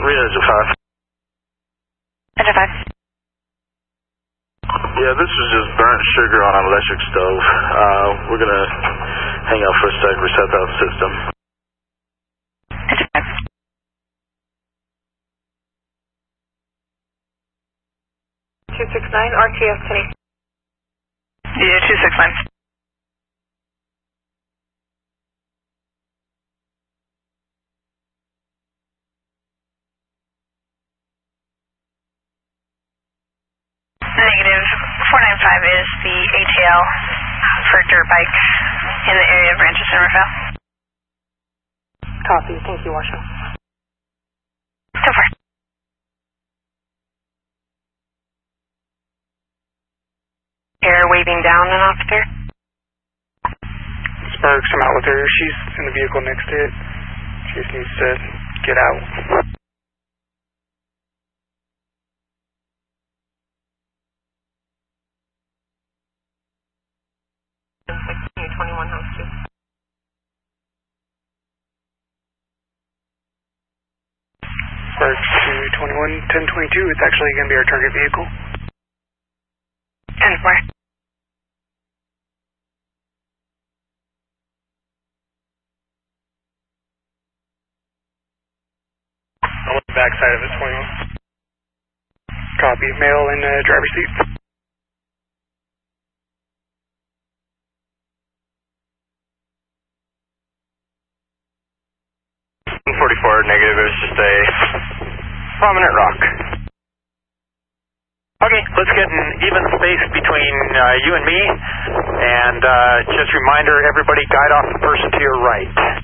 Read Engine 5. Engine 5. Yeah, this was just burnt sugar on an electric stove. We're going to hang out for a sec, reset that system. Engine 5. RTS 10. Yeah, 269. Negative. 495 is the ATL for dirt bikes in the area of Rancho San Rafael. Copy. Thank you, Washoe. So far. Air waving down and off there. Sparks, I'm out with her. She's in the vehicle next to it. She just needs to get out. 21 house 2. Sparks to 21, 1022. It's actually going to be our target vehicle. And where? On the back side of it, 21. Copy. Male in the driver's seat. Negative, it was just a prominent rock. Okay, let's get an even space between you and me, and just reminder, everybody guide off the person to your right.